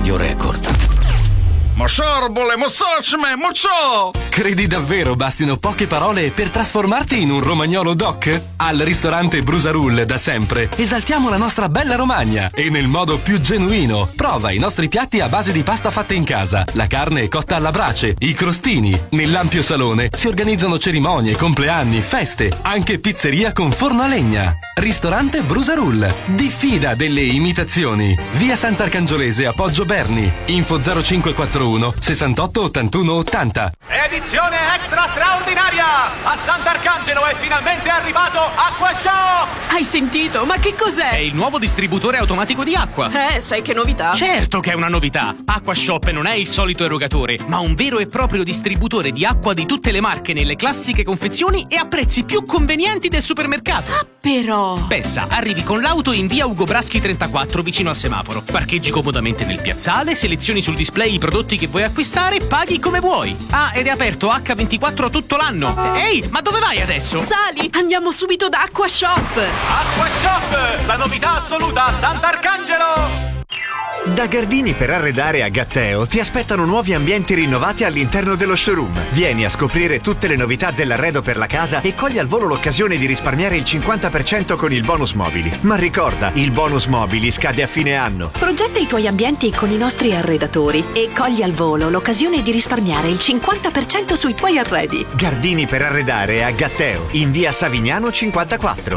Radio Record. Mosorbole, mosocme, mocio! Credi davvero bastino poche parole per trasformarti in un romagnolo doc? Al ristorante Brusarull da sempre esaltiamo la nostra bella Romagna e nel modo più genuino. Prova i nostri piatti a base di pasta fatta in casa, la carne cotta alla brace, i crostini. Nell'ampio salone si organizzano cerimonie, compleanni, feste, anche pizzeria con forno a legna. Ristorante Brusarull. Diffida delle imitazioni. Via Sant'Arcangiolese a Poggio Berni. Info 0541 68 81 80. Edizione extra straordinaria! A Sant'Arcangelo è finalmente arrivato AquaShop! Hai sentito? Ma che cos'è? È il nuovo distributore automatico di acqua. Sai che novità? Certo che è una novità! AquaShop non è il solito erogatore, ma un vero e proprio distributore di acqua di tutte le marche nelle classiche confezioni e a prezzi più convenienti del supermercato. Ah, però! Pensa, arrivi con l'auto in via Ugo Braschi 34 vicino al semaforo. Parcheggi comodamente nel piazzale, selezioni sul display i prodotti che vuoi acquistare, paghi come vuoi. Ah, ed è aperto H24 tutto l'anno. Ehi, ma dove vai adesso? Sali, andiamo subito da AquaShop. AquaShop, la novità assoluta a Sant'Arcangelo. Da Gardini per arredare a Gatteo ti aspettano nuovi ambienti rinnovati all'interno dello showroom. Vieni a scoprire tutte le novità dell'arredo per la casa e cogli al volo l'occasione di risparmiare il 50% con il bonus mobili. Ma ricorda, il bonus mobili scade a fine anno. Progetta i tuoi ambienti con i nostri arredatori e cogli al volo l'occasione di risparmiare il 50% sui tuoi arredi. Gardini per arredare a Gatteo, in via Savignano 54,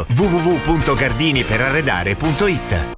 www.gardiniperarredare.it.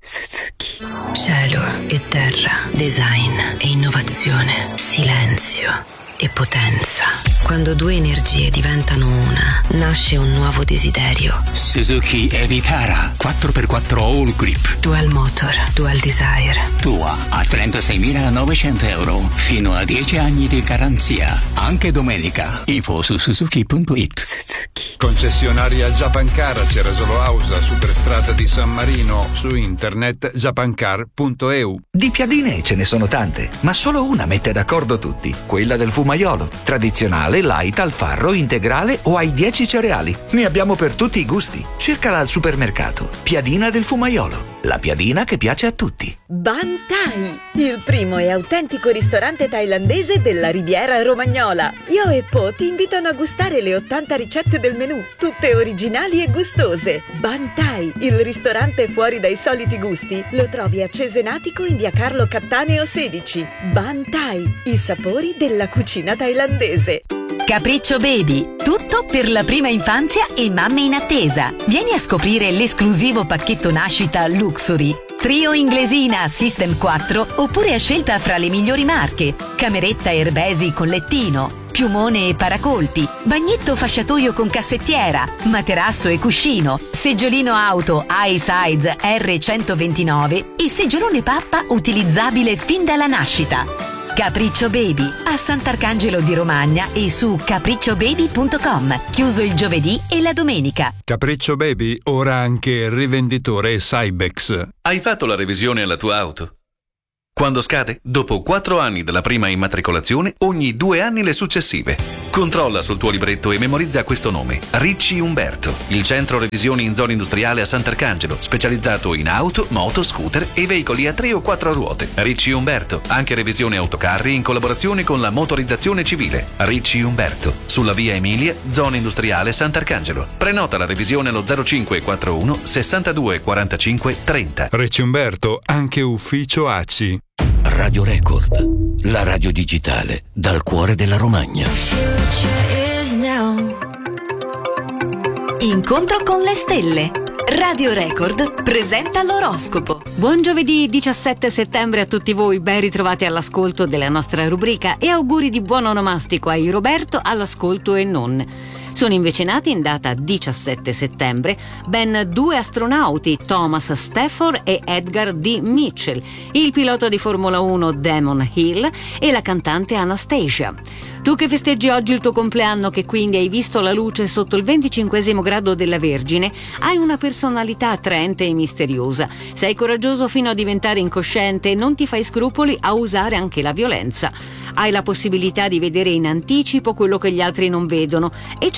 Cielo e terra, design e innovazione, silenzio e potenza. Quando due energie diventano una, nasce un nuovo desiderio. Suzuki Evitara 4x4 All Grip. Dual Motor, Dual Desire. Tua a 36.900 euro. Fino a 10 anni di garanzia. Anche domenica. Info su suzuki.it. Suzuki. Concessionaria Japancar, Ceresolo Ausa, Superstrada di San Marino. Su internet japancar.eu. Di piadine ce ne sono tante, ma solo una mette d'accordo tutti, quella del fumaiolo. Tradizionale, light, al farro, integrale o ai 10 cereali. Ne abbiamo per tutti i gusti. Cercala al supermercato. Piadina del fumaiolo. La piadina che piace a tutti. Ban Thai, il primo e autentico ristorante thailandese della Riviera Romagnola. Io e Po ti invitano a gustare le 80 ricette del menù, tutte originali e gustose. Ban Thai, il ristorante fuori dai soliti gusti, lo trovi a Cesenatico in via Carlo Cattaneo 16. Ban Thai, i sapori della cucina thailandese. Capriccio Baby, tutto per la prima infanzia e mamme in attesa. Vieni a scoprire l'esclusivo pacchetto nascita Luxury. Trio inglesina System 4 oppure a scelta fra le migliori marche. Cameretta Erbesi con lettino, piumone e paracolpi, bagnetto fasciatoio con cassettiera, materasso e cuscino, seggiolino auto iSize R129 e seggiolone pappa utilizzabile fin dalla nascita. Capriccio Baby a Sant'Arcangelo di Romagna e su capricciobaby.com. Chiuso il giovedì e la domenica. Capriccio Baby, ora anche rivenditore Cybex. Hai fatto la revisione alla tua auto? Quando scade? Dopo 4 anni dalla prima immatricolazione, ogni 2 anni le successive. Controlla sul tuo libretto e memorizza questo nome: Ricci Umberto, il centro revisioni in zona industriale a Sant'Arcangelo, specializzato in auto, moto, scooter e veicoli a 3 o 4 ruote. Ricci Umberto, anche revisione autocarri in collaborazione con la motorizzazione civile. Ricci Umberto, sulla via Emilia, zona industriale Sant'Arcangelo. Prenota la revisione allo 0541 62 45 30. Ricci Umberto, anche ufficio ACI. Radio Record, la radio digitale dal cuore della Romagna. Incontro con le stelle. Radio Record presenta l'oroscopo. Buon giovedì 17 settembre a tutti voi, ben ritrovati all'ascolto della nostra rubrica e auguri di buon onomastico ai Roberto all'ascolto e non. Sono invece nati in data 17 settembre ben 2 astronauti, Thomas Stafford e Edgar D. Mitchell, il pilota di Formula 1 Damon Hill e la cantante Anastasia. Tu che festeggi oggi il tuo compleanno, che quindi hai visto la luce sotto il 25° grado della Vergine, hai una personalità attraente e misteriosa. Sei coraggioso fino a diventare incosciente e non ti fai scrupoli a usare anche la violenza. Hai la possibilità di vedere in anticipo quello che gli altri non vedono, e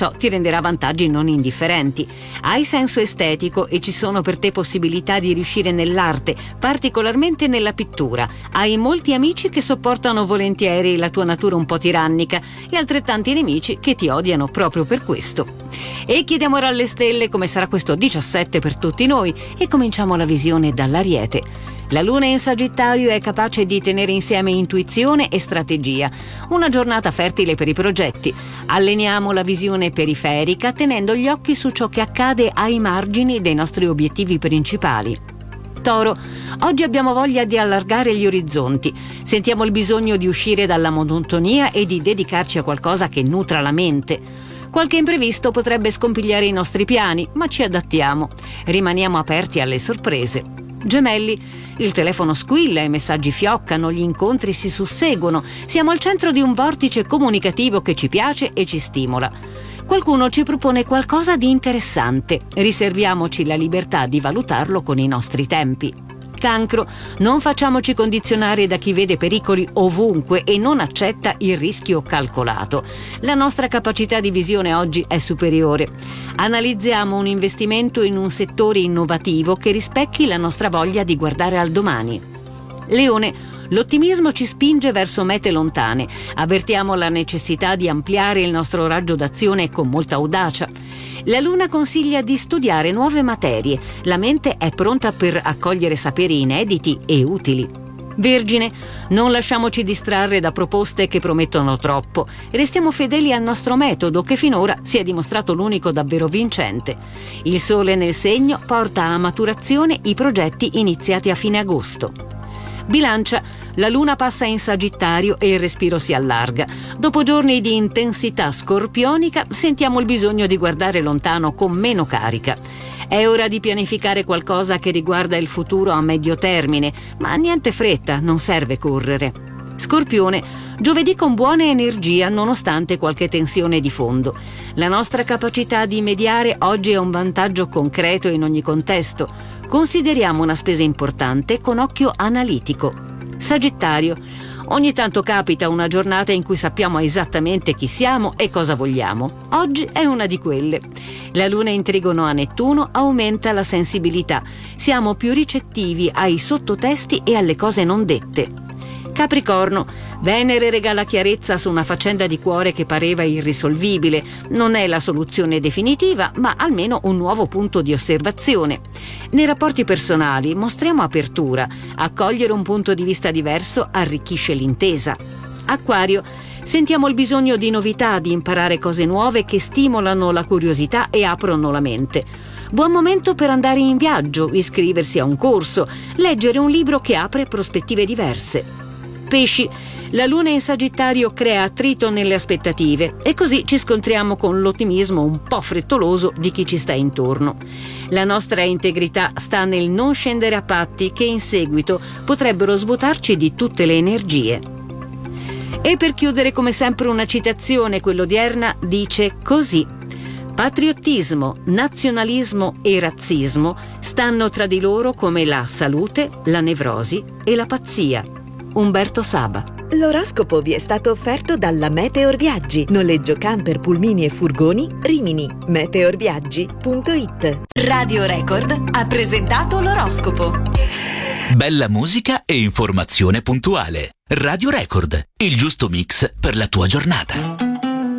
ciò ti renderà vantaggi non indifferenti. Hai senso estetico e ci sono per te possibilità di riuscire nell'arte, particolarmente nella pittura. Hai molti amici che sopportano volentieri la tua natura un po' tirannica e altrettanti nemici che ti odiano proprio per questo. E chiediamo ora alle stelle come sarà questo 17 per tutti noi e cominciamo la visione dall'Ariete. La luna in Sagittario è capace di tenere insieme intuizione e strategia. Una giornata fertile per i progetti. Alleniamo la visione periferica tenendo gli occhi su ciò che accade ai margini dei nostri obiettivi principali. Toro, oggi abbiamo voglia di allargare gli orizzonti. Sentiamo il bisogno di uscire dalla monotonia e di dedicarci a qualcosa che nutra la mente. Qualche imprevisto potrebbe scompigliare i nostri piani, ma ci adattiamo. Rimaniamo aperti alle sorprese. Gemelli, il telefono squilla, i messaggi fioccano, gli incontri si susseguono. Siamo al centro di un vortice comunicativo che ci piace e ci stimola. Qualcuno ci propone qualcosa di interessante. Riserviamoci la libertà di valutarlo con i nostri tempi. Cancro, non facciamoci condizionare da chi vede pericoli ovunque e non accetta il rischio calcolato. La nostra capacità di visione oggi è superiore. Analizziamo un investimento in un settore innovativo che rispecchi la nostra voglia di guardare al domani. Leone, l'ottimismo ci spinge verso mete lontane. Avvertiamo la necessità di ampliare il nostro raggio d'azione con molta audacia. La luna consiglia di studiare nuove materie. La mente è pronta per accogliere saperi inediti e utili. Vergine, non lasciamoci distrarre da proposte che promettono troppo. Restiamo fedeli al nostro metodo che finora si è dimostrato l'unico davvero vincente. Il sole nel segno porta a maturazione i progetti iniziati a fine agosto. Bilancia, la luna passa in Sagittario e il respiro si allarga. Dopo giorni di intensità scorpionica sentiamo il bisogno di guardare lontano con meno carica. È ora di pianificare qualcosa che riguarda il futuro a medio termine, ma niente fretta, non serve correre. Scorpione, giovedì con buona energia nonostante qualche tensione di fondo. La nostra capacità di mediare oggi è un vantaggio concreto in ogni contesto. Consideriamo una spesa importante con occhio analitico. Sagittario, ogni tanto capita una giornata in cui sappiamo esattamente chi siamo e cosa vogliamo. Oggi è una di quelle. La luna in trigono a Nettuno aumenta la sensibilità. Siamo più ricettivi ai sottotesti e alle cose non dette. Capricorno, Venere regala chiarezza su una faccenda di cuore che pareva irrisolvibile. Non è la soluzione definitiva, ma almeno un nuovo punto di osservazione. Nei rapporti personali mostriamo apertura. Accogliere un punto di vista diverso arricchisce l'intesa. Acquario, sentiamo il bisogno di novità, di imparare cose nuove che stimolano la curiosità e aprono la mente. Buon momento per andare in viaggio, iscriversi a un corso, leggere un libro che apre prospettive diverse. Pesci, la luna in Sagittario crea attrito nelle aspettative e così ci scontriamo con l'ottimismo un po' frettoloso di chi ci sta intorno. La nostra integrità sta nel non scendere a patti che in seguito potrebbero svuotarci di tutte le energie. E per chiudere come sempre una citazione, quella odierna dice così: patriottismo, nazionalismo e razzismo stanno tra di loro come la salute, la nevrosi e la pazzia. Umberto Saba. L'oroscopo vi è stato offerto dalla Meteor Viaggi. Noleggio camper, pulmini e furgoni, Rimini. meteorviaggi.it. Radio Record ha presentato l'oroscopo. Bella musica e informazione puntuale. Radio Record, il giusto mix per la tua giornata.